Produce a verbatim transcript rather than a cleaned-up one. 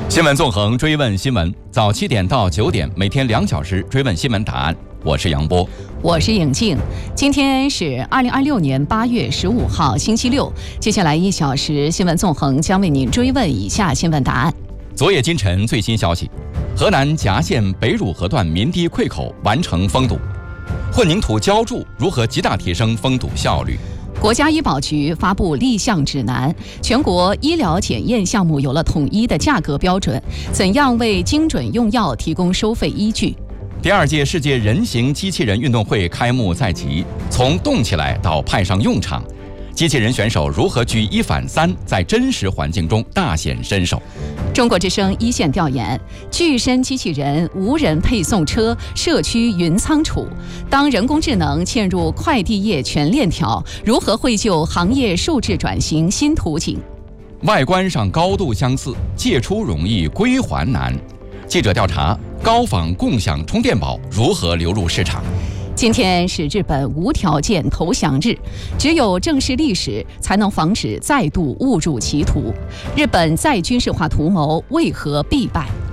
新闻纵横，追问新闻，早七点到九点，每天两小时追问新闻答案。我是杨波， 我是颖静。今天是二零二六年八月十五号，星期六。接下来一小时，新闻纵横将为您追问以下新闻答案。 昨夜今晨最新消息，河南夹县北汝河段民堤溃口完成封堵，混凝土浇筑如何极大提升封堵效率？ 国家医保局发布立项指南，全国医疗检验项目有了统一的价格标准，怎样为精准用药提供收费依据？ 第二届世界人形机器人运动会开幕在即，从动起来到派上用场，机器人选手如何举一反三，在真实环境中大显身手？ 中国之声一线调研：具身机器人、无人配送车、社区云仓储。当人工智能嵌入快递业全链条，如何绘就行业数字转型新图景？ 外观上高度相似，借出容易归还难。记者调查，高仿共享充电宝如何流入市场？ 今天是日本无条件投降日，只有正视历史，才能防止再度误入歧途。日本再军事化图谋为何必败？